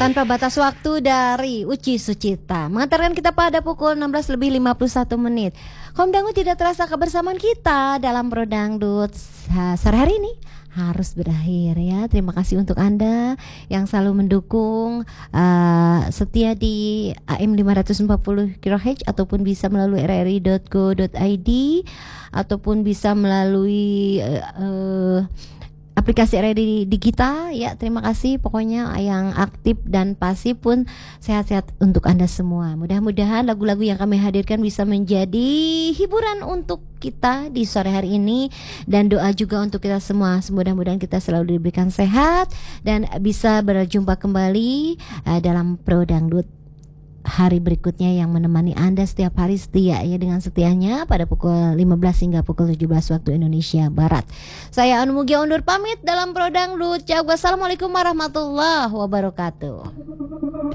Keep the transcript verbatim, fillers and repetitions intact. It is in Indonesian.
Tanpa batas waktu dari Uci Sucita mengantarkan kita pada pukul enam belas lebih lima puluh satu menit. Kaum Dangu tidak terasa kebersamaan kita dalam Pro Dangdut sore hari ini harus berakhir ya. Terima kasih untuk Anda yang selalu mendukung, uh, setia di A M lima ratus empat puluh kilohertz ataupun bisa melalui r r i dot go dot i d ataupun bisa melalui uh, uh, aplikasi R R I di kita ya. Terima kasih pokoknya yang aktif dan pasif pun sehat-sehat untuk Anda semua. Mudah-mudahan lagu-lagu yang kami hadirkan bisa menjadi hiburan untuk kita di sore hari ini, dan doa juga untuk kita semua. Mudah-mudahan kita selalu diberikan sehat dan bisa berjumpa kembali uh, dalam Pro Dangdut hari berikutnya yang menemani Anda setiap hari setia ya, dengan setianya pada pukul lima belas hingga pukul tujuh belas waktu Indonesia Barat. Saya Anu Mugia undur pamit dalam Pro Dangdut. Wassalamualaikum warahmatullahi wabarakatuh.